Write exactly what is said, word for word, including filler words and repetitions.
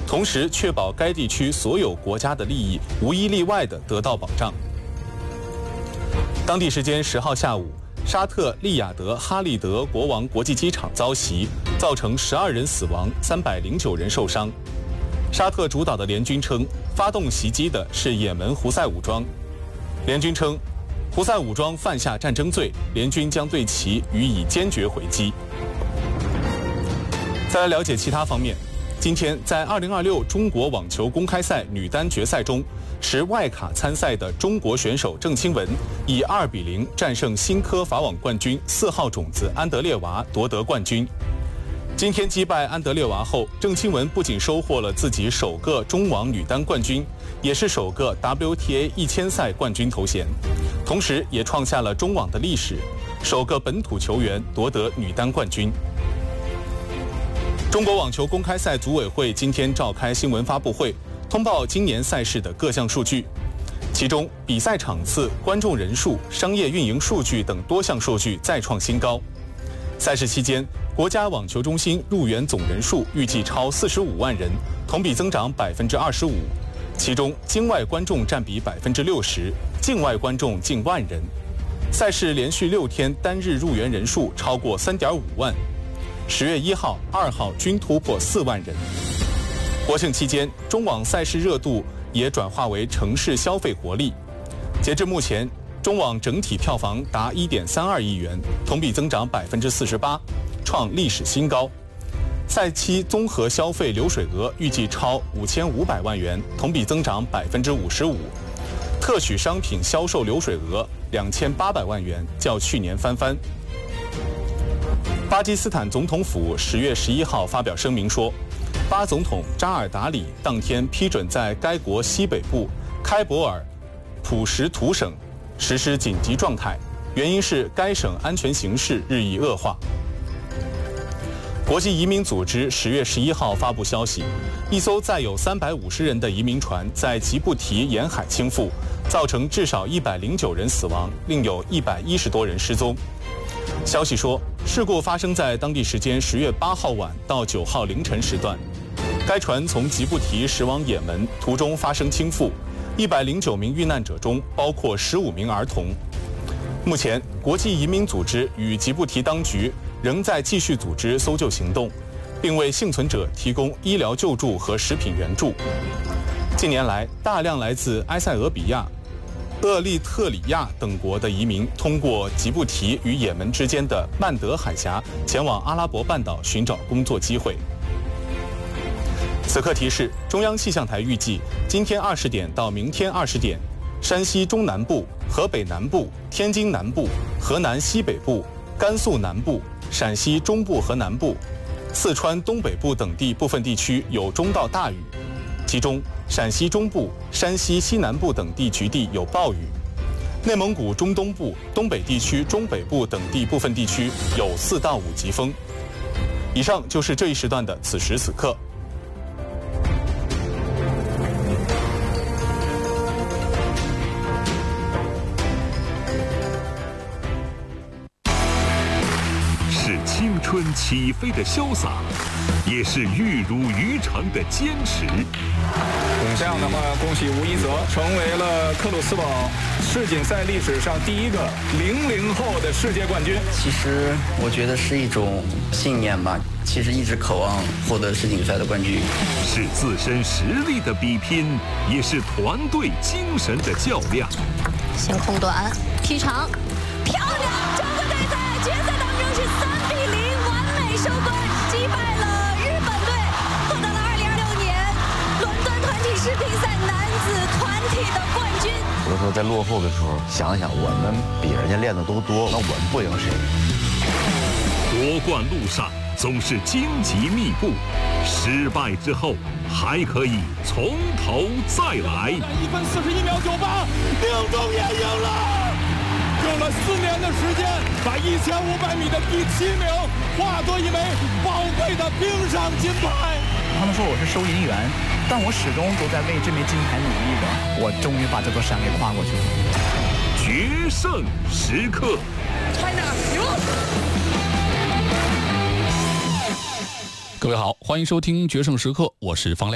同时确保该地区所有国家的利益无一例外地得到保障。当地时间十号下午，沙特利雅得哈利德国王国际机场遭袭，造成十二人死亡，三百零九人受伤。沙特主导的联军称，发动袭击的是也门胡塞武装。联军称，胡塞武装犯下战争罪，联军将对其予以坚决回击。再来了解其他方面。今天在二零二六中国网球公开赛女单决赛中，持外卡参赛的中国选手郑钦文以二比零战胜新科法网冠军四号种子安德烈娃，夺得冠军。今天击败安德烈娃后，郑钦文不仅收获了自己首个中网女单冠军，也是首个 W T A 一千赛冠军头衔，同时也创下了中网的历史，首个本土球员夺得女单冠军。中国网球公开赛组委会今天召开新闻发布会，通报今年赛事的各项数据，其中比赛场次、观众人数、商业运营数据等多项数据再创新高。赛事期间，国家网球中心入园总人数预计超四十五万人，同比增长百分之二十五，其中京外观众占比百分之六十，境外观众近万人。赛事连续六天单日入园人数超过三点五万。十月一号、二号均突破四万人。国庆期间，中网赛事热度也转化为城市消费活力。截至目前，中网整体票房达一点三二亿元，同比增长百分之四十八，创历史新高。赛期综合消费流水额预计超五千五百万元，同比增长百分之五十五。特许商品销售流水额两千八百万元，较去年翻番。巴基斯坦总统府十月十一号发表声明说，巴总统扎尔达里当天批准在该国西北部开伯尔普什图省实施紧急状态，原因是该省安全形势日益恶化。国际移民组织十月十一号发布消息，一艘载有三百五十人的移民船在吉布提沿海倾覆，造成至少一百零九人死亡，另有一百一十多人失踪。消息说，事故发生在当地时间十月八号晚到九号凌晨时段。该船从吉布提驶往也门，途中发生倾覆，一百零九名遇难者中包括十五名儿童。目前，国际移民组织与吉布提当局仍在继续组织搜救行动，并为幸存者提供医疗救助和食品援助。近年来，大量来自埃塞俄比亚、厄立特里亚等国的移民通过吉布提与也门之间的曼德海峡前往阿拉伯半岛寻找工作机会。此刻提示：中央气象台预计，今天二十点到明天二十点，山西中南部、河北南部、天津南部、河南西北部、甘肃南部、陕西中部和南部、四川东北部等地部分地区有中到大雨，其中陕西中部、山西西南部等地局地有暴雨，内蒙古中东部、东北地区中北部等地部分地区有四到五级风。以上就是这一时段的此时此刻。 是青春起飞的潇洒，也是玉如渔场的坚持。 这样的话，恭喜吴一泽成为了克鲁斯堡世锦赛历史上第一个零零后的世界冠军。 其实我觉得是一种信念吧，其实一直渴望获得世锦赛的冠军。 是自身实力的比拼，也是团队精神的较量。 先空短，劈长，漂亮！整个队在决赛当中是三比零完美收官，击败了日本队，获得了二零二六年伦敦团体世乒赛男子团体的冠军。 有的时候在落后的时候，想一想我们比人家练的都多，那我们不赢谁？ 夺冠路上总是荆棘密布，失败之后还可以从头再来。 一分四十一秒九八，命中也赢了。用了四年的时间，把一千五百米的第七名化作一枚宝贵的冰上金牌。 他们说我是收银员，但我始终都在为这枚金牌努力着。我终于把这座山给跨过去了。 决胜时刻 ，China 赢了。 各位好，欢迎收听《决胜时刻》，我是方亮。